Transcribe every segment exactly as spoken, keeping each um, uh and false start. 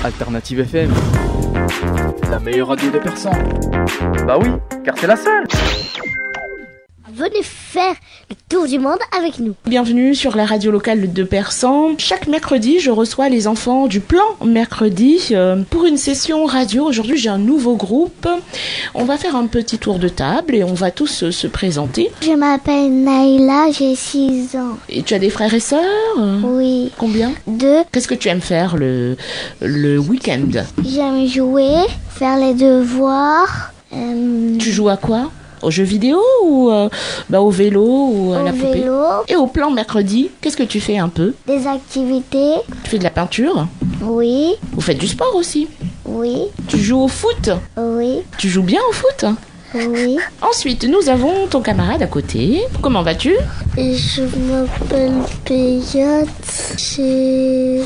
Alternative F M, la meilleure radio de Persan. Bah oui, car c'est la seule. Venez faire le tour du monde avec nous. Bienvenue sur la radio locale de Persan. Chaque mercredi, je reçois les enfants du plan mercredi euh, pour une session radio. Aujourd'hui, j'ai un nouveau groupe. On va faire un petit tour de table et on va tous euh, se présenter. Je m'appelle Naïla, j'ai six ans. Et tu as des frères et sœurs? Oui. Combien? Deux. Qu'est-ce que tu aimes faire le, le week-end? J'aime jouer, faire les devoirs. Euh... Tu joues à quoi? Aux jeux vidéo ou euh, bah, au vélo ou à au la poupée? vélo. Et au plan mercredi, qu'est-ce que tu fais un peu? Des activités. Tu fais de la peinture? Oui. Vous faites du sport aussi? Oui. Tu joues au foot? Oui. Tu joues bien au foot? Oui. Ensuite, nous avons ton camarade à côté. Comment vas-tu? Je m'appelle Payat, j'ai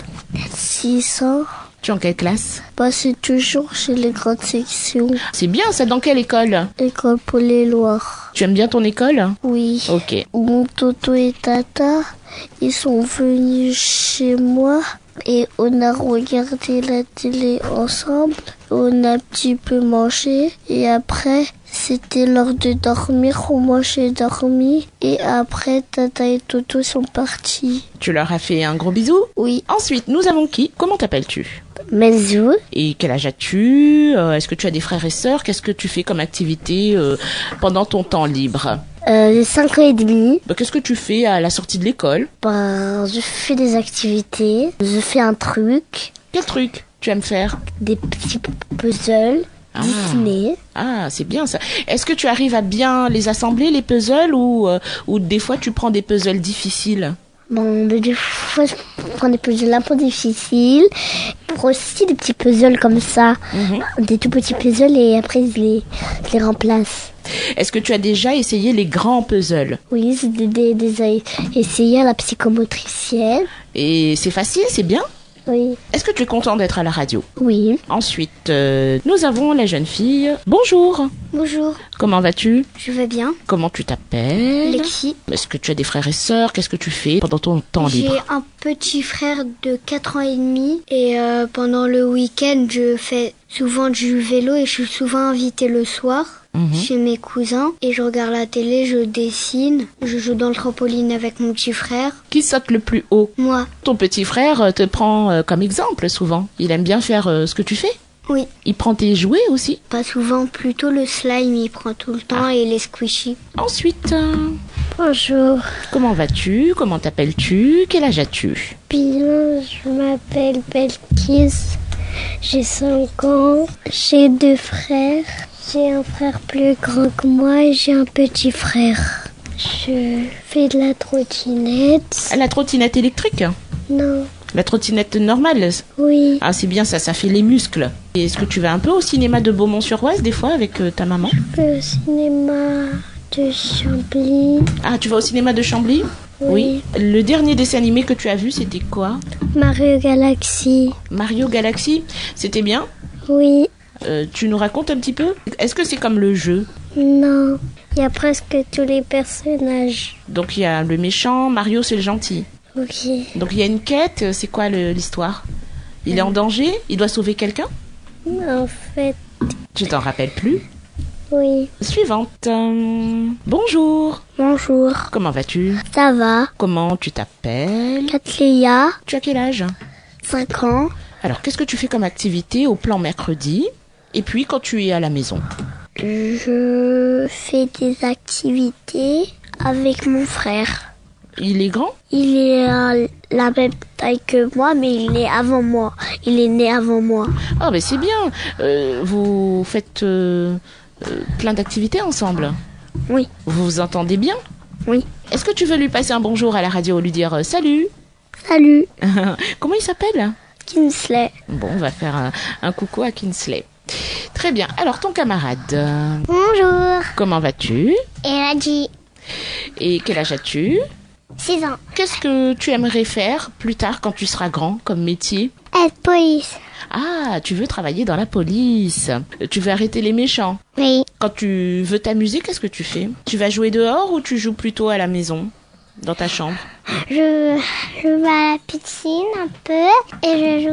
six ans. Tu es en quelle classe? Bah, c'est toujours chez les grandes sections. C'est bien ça, dans quelle école? École pour les Loirs. Tu aimes bien ton école? Oui. Ok. Mon toto et tata, ils sont venus chez moi et on a regardé la télé ensemble. On a un petit peu mangé et après, c'était l'heure de dormir. Moi, j'ai dormi et après, tata et toto sont partis. Tu leur as fait un gros bisou? Oui. Ensuite, nous avons qui? Comment t'appelles-tu? Melzou. Et quel âge as-tu? euh, Est-ce que tu as des frères et sœurs? Qu'est-ce que tu fais comme activité euh, pendant ton temps libre? Euh, j'ai cinq ans et demi. Bah, qu'est-ce que tu fais à la sortie de l'école? Bah, je fais des activités. Je fais un truc. Quel truc tu aimes faire? Des petits puzzles. Ah. Disney. Ah, c'est bien ça. Est-ce que tu arrives à bien les assembler, les puzzles, ou, euh, ou des fois tu prends des puzzles difficiles? Bon, des fois, je prends des puzzles un peu difficiles. Pour aussi des petits puzzles comme ça. Mm-hmm. Des tout petits puzzles et après, je les, je les remplace. Est-ce que tu as déjà essayé les grands puzzles? Oui, j'ai déjà essayé à la psychomotricienne. Et c'est facile, c'est bien? Oui. Est-ce que tu es content d'être à la radio? Oui. Ensuite, euh, nous avons la jeune fille. Bonjour. Bonjour. Comment vas-tu? Je vais bien. Comment tu t'appelles? Lexi. Est-ce que tu as des frères et sœurs? Qu'est-ce que tu fais pendant ton temps libre? J'ai un petit frère de quatre ans et demi et euh, pendant le week-end, je fais souvent du vélo et je suis souvent invitée le soir. Mmh. Chez mes cousins et je regarde la télé, je dessine, je joue dans le trampoline avec mon petit frère. Qui saute le plus haut? Moi. Ton petit frère te prend euh, comme exemple souvent. Il aime bien faire euh, ce que tu fais? Oui. Il prend tes jouets aussi? Pas souvent, plutôt le slime, il prend tout le temps ah. et les squishies. Ensuite, euh... bonjour. Comment vas-tu? Comment t'appelles-tu? Quel âge as-tu? Bien, je m'appelle Belkis, j'ai cinq ans, j'ai deux frères. J'ai un frère plus grand que moi et j'ai un petit frère. Je fais de la trottinette. La trottinette électrique? Non. La trottinette normale? Oui. Ah, c'est bien ça, ça fait les muscles. Et est-ce que tu vas un peu au cinéma de Beaumont-sur-Oise des fois avec euh, ta maman? Je vais au cinéma de Chambly. Ah, tu vas au cinéma de Chambly? Oui. Oui. Le dernier dessin animé que tu as vu, c'était quoi? Mario Galaxy. Mario Galaxy? C'était bien? Oui. Euh, tu nous racontes un petit peu? Est-ce que c'est comme le jeu? Non, il y a presque tous les personnages. Donc il y a le méchant, Mario c'est le gentil. Ok. Donc il y a une quête, c'est quoi le, l'histoire? Il est en danger? Il doit sauver quelqu'un? En fait... Je t'en rappelle plus? Oui. Suivante. Euh, bonjour. Bonjour. Comment vas-tu? Ça va. Comment tu t'appelles? Catléa. Tu as quel âge? cinq ans. Alors qu'est-ce que tu fais comme activité au plan mercredi? Et puis quand tu es à la maison? Je fais des activités avec mon frère. Il est grand? Il est à la même taille que moi, mais il est avant moi. Il est né avant moi. Ah, mais c'est bien. Euh, vous faites euh, euh, plein d'activités ensemble? Oui. Vous vous entendez bien? Oui. Est-ce que tu veux lui passer un bonjour à la radio, lui dire euh, salut? Salut. Comment il s'appelle? Kinsley. Bon, on va faire un, un coucou à Kinsley. Très bien. Alors, ton camarade. Bonjour. Comment vas-tu? Elodie. Et quel âge as-tu? six ans. Qu'est-ce que tu aimerais faire plus tard quand tu seras grand comme métier? Être police. Ah, tu veux travailler dans la police. Tu veux arrêter les méchants. Oui. Quand tu veux t'amuser, qu'est-ce que tu fais? Tu vas jouer dehors ou tu joues plutôt à la maison? Dans ta chambre? Je, je vais à la piscine un peu et je joue dans ma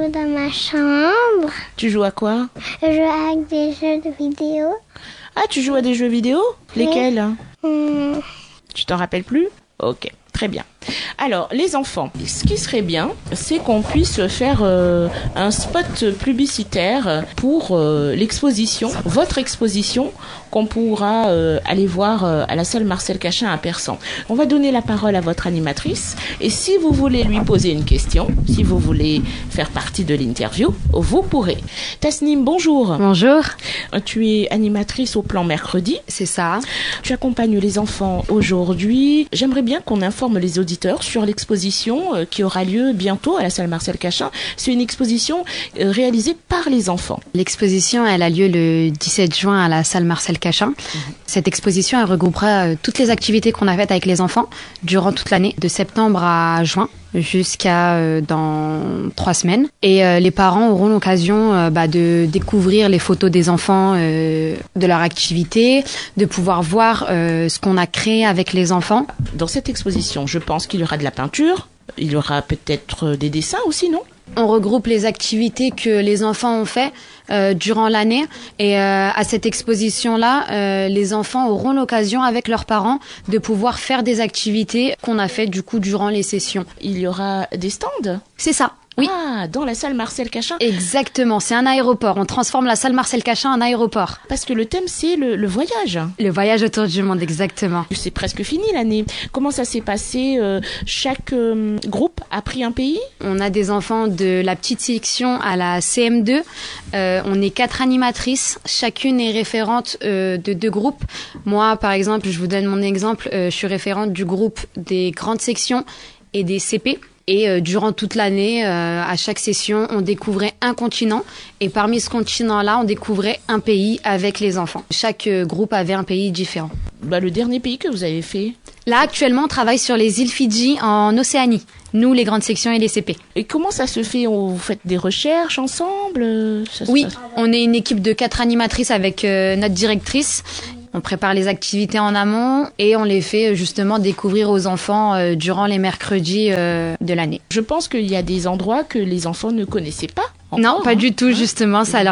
ma chambre. Tu joues à quoi? Je joue avec des jeux de vidéo. Ah, tu joues à des jeux vidéo? Oui. Lesquels? Hmm. Tu t'en rappelles plus? Ok, très bien. Alors, les enfants, ce qui serait bien, c'est qu'on puisse faire euh, un spot publicitaire pour euh, l'exposition, votre exposition, qu'on pourra euh, aller voir euh, à la salle Marcel Cachin à Persan. On va donner la parole à votre animatrice, et si vous voulez lui poser une question, si vous voulez faire partie de l'interview, vous pourrez. Tasnim, bonjour. Bonjour. Tu es animatrice au plan mercredi. C'est ça. Tu accompagnes les enfants aujourd'hui. J'aimerais bien qu'on informe les auditeurs sur l'exposition euh, qui aura lieu bientôt à la salle Marcel Cachin. C'est une exposition euh, réalisée par les enfants. L'exposition, elle a lieu le dix-sept juin à la salle Marcel Cachin. Mmh. Cette exposition, elle regroupera euh, toutes les activités qu'on a faites avec les enfants durant toute l'année, de septembre à juin, jusqu'à euh, dans trois semaines. Et euh, les parents auront l'occasion euh, bah, de découvrir les photos des enfants, euh, de leur activité, de pouvoir voir euh, ce qu'on a créé avec les enfants. Dans cette exposition, je pense qu'il y aura de la peinture, il y aura peut-être des dessins aussi, non ? On regroupe les activités que les enfants ont fait euh, durant l'année et euh, à cette exposition-là, euh, les enfants auront l'occasion avec leurs parents de pouvoir faire des activités qu'on a faites du coup durant les sessions. Il y aura des stands ? C'est ça. Oui. Ah, dans la salle Marcel Cachin. Exactement, c'est un aéroport. On transforme la salle Marcel Cachin en aéroport. Parce que le thème, c'est le, le voyage. Le voyage autour du monde, exactement. C'est presque fini l'année. Comment ça s'est passé ? euh, Chaque euh, groupe a pris un pays ? On a des enfants de la petite section à la C M deux. Euh, on est quatre animatrices. Chacune est référente euh, de deux groupes. Moi, par exemple, je vous donne mon exemple. Euh, je suis référente du groupe des grandes sections et des C P. Et euh, durant toute l'année, euh, à chaque session, on découvrait un continent. Et parmi ce continent-là, on découvrait un pays avec les enfants. Chaque euh, groupe avait un pays différent. Bah, le dernier pays que vous avez fait ? Là, actuellement, on travaille sur les îles Fidji en Océanie. Nous, les grandes sections et les C P. Et comment ça se fait ? Vous faites des recherches ensemble ? Ça se Oui, passe... on est une équipe de quatre animatrices avec euh, notre directrice. On prépare les activités en amont et on les fait justement découvrir aux enfants euh, durant les mercredis euh, de l'année. Je pense qu'il y a des endroits que les enfants ne connaissaient pas. Encore, non, pas hein. du tout, justement. Ça leur